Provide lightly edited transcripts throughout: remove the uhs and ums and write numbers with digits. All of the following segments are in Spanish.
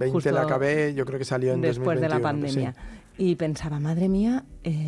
2020 justo la acabé, yo creo que salió en después 2021. de la pandemia. Sí. Y pensaba, madre mía,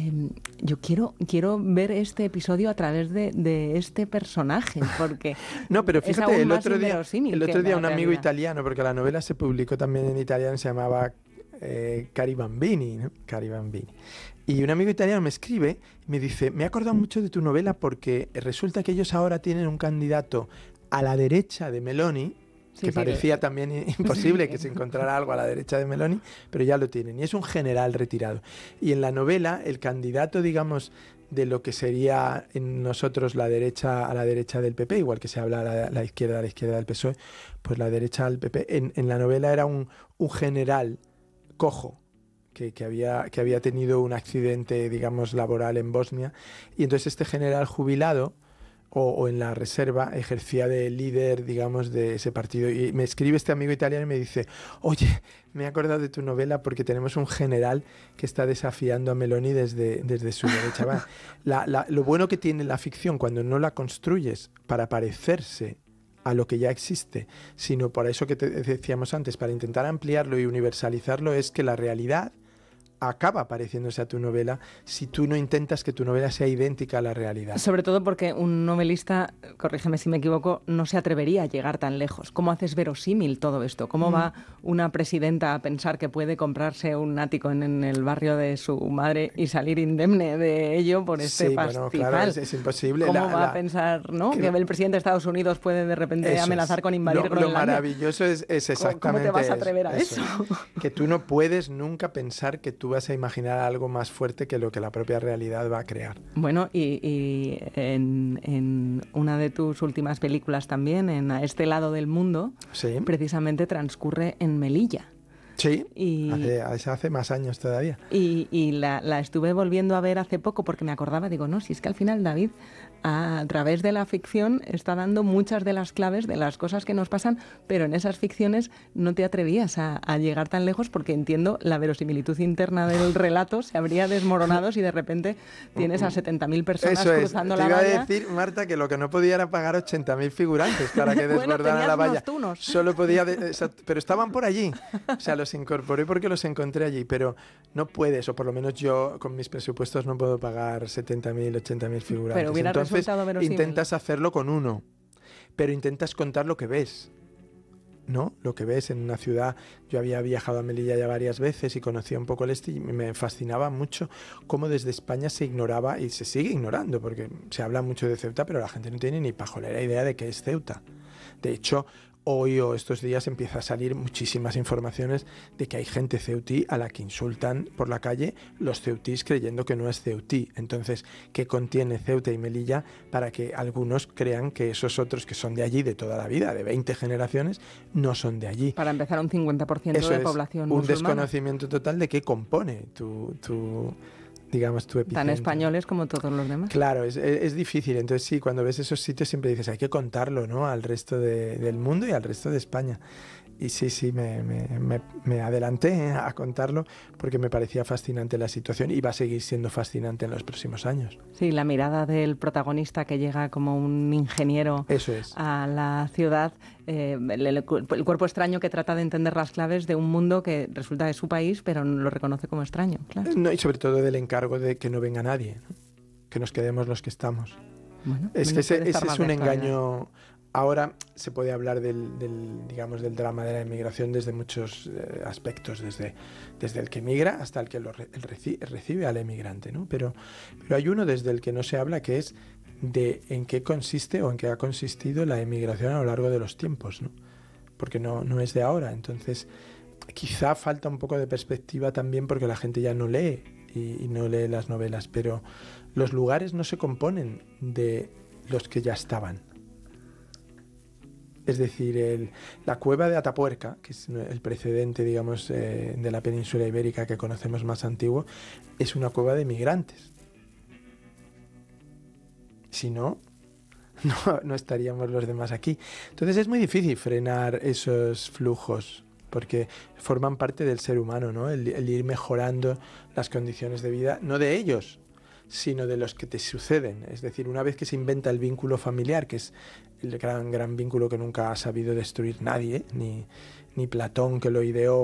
yo quiero ver este episodio a través de este personaje, porque No, pero es fíjate, aún el más otro día inverosímil que un la amigo realidad. italiano, porque la novela se publicó también en italiano, se llamaba Cari Bambini, ¿no? Cari Bambini. Y un amigo italiano me escribe y me dice, me he acordado mucho de tu novela porque resulta que ellos ahora tienen un candidato a la derecha de Meloni, que parecía también imposible que se encontrara algo a la derecha de Meloni, pero ya lo tienen. Y es un general retirado. Y en la novela, el candidato, digamos, de lo que sería en nosotros la derecha a la derecha del PP, igual que se habla a la izquierda del PSOE, pues la derecha al PP, en la novela era un general cojo, que había tenido un accidente, digamos, laboral en Bosnia, y entonces este general jubilado o en la reserva ejercía de líder, digamos, de ese partido. Y me escribe este amigo italiano y me dice, oye, me he acordado de tu novela porque tenemos un general que está desafiando a Meloni desde su derecha. Va. Lo bueno que tiene la ficción cuando no la construyes para parecerse a lo que ya existe, sino por eso que te decíamos antes, para intentar ampliarlo y universalizarlo, es que la realidad acaba pareciéndose a tu novela si tú no intentas que tu novela sea idéntica a la realidad. Sobre todo porque un novelista, corrígeme si me equivoco, no se atrevería a llegar tan lejos. ¿Cómo haces verosímil todo esto? ¿Cómo va una presidenta a pensar que puede comprarse un ático en el barrio de su madre y salir indemne de ello por este pastizal? Bueno, claro, es imposible. ¿Cómo va a pensar, ¿no? Que el presidente de Estados Unidos puede de repente amenazar con invadir Groenlandia. Lo maravilloso es exactamente ¿Cómo te vas a atrever a eso? Que tú no puedes nunca pensar que tú vas a imaginar algo más fuerte que lo que la propia realidad va a crear. Bueno, y en una de tus últimas películas también, en A este lado del mundo, sí, precisamente transcurre en Melilla. Sí, hace más años todavía. Y la estuve volviendo a ver hace poco porque me acordaba, digo, no, si es que al final David, a través de la ficción, está dando muchas de las claves de las cosas que nos pasan, pero en esas ficciones no te atrevías a llegar tan lejos porque entiendo la verosimilitud interna del relato se habría desmoronado si de repente tienes a 70.000 personas cruzando la valla. Te iba a decir, Marta, que lo que no podía era pagar 80.000 figurantes para que desbordaran la valla. Solo podía, pero estaban por allí. O sea, los incorporé porque los encontré allí, pero no puedes, o por lo menos yo con mis presupuestos no puedo pagar 70.000, 80.000 figurantes. Pero hubiera Entonces resultado verosímil. intentas hacerlo con uno, pero intentas contar lo que ves, ¿no? Lo que ves en una ciudad. Yo había viajado a Melilla ya varias veces y conocía un poco el este y me fascinaba mucho cómo desde España se ignoraba y se sigue ignorando, porque se habla mucho de Ceuta, pero la gente no tiene ni pajolera idea de qué es Ceuta. De hecho, hoy o estos días empieza a salir muchísimas informaciones de que hay gente ceutí a la que insultan por la calle los ceutís creyendo que no es ceutí. Entonces, ¿qué contiene Ceuta y Melilla para que algunos crean que esos otros que son de allí de toda la vida, de 20 generaciones, no son de allí? Para empezar, un 50% Eso de es población un musulmana. desconocimiento total de qué compone digamos, tu epicentro. Tan españoles como todos los demás. Claro, es difícil. Entonces sí, cuando ves esos sitios siempre dices, hay que contarlo, ¿no? Al resto del mundo y al resto de España. Y sí, me adelanté a contarlo porque me parecía fascinante la situación y va a seguir siendo fascinante en los próximos años. Sí, la mirada del protagonista que llega como un ingeniero a la ciudad, el cuerpo extraño que trata de entender las claves de un mundo que resulta de su país, pero lo reconoce como extraño. Claro. No, y sobre todo del encargo de que no venga nadie, ¿no? Que nos quedemos los que estamos. Bueno, es que ese es un engaño. Ahora se puede hablar del drama de la inmigración desde muchos aspectos, desde el que migra hasta el que recibe al emigrante, ¿no? Pero hay uno desde el que no se habla, que es de en qué consiste o en qué ha consistido la emigración a lo largo de los tiempos, ¿no? Porque no es de ahora. Entonces, quizá falta un poco de perspectiva también porque la gente ya no lee y no lee las novelas, pero los lugares no se componen de los que ya estaban. Es decir, la cueva de Atapuerca, que es el precedente, digamos, de la península ibérica que conocemos más antiguo, es una cueva de migrantes. Si no estaríamos los demás aquí. Entonces es muy difícil frenar esos flujos, porque forman parte del ser humano, ¿no? El ir mejorando las condiciones de vida, no de ellos, sino de los que te suceden. Es decir, una vez que se inventa el vínculo familiar, que es el gran vínculo que nunca ha sabido destruir nadie, ni Platón, que lo ideó,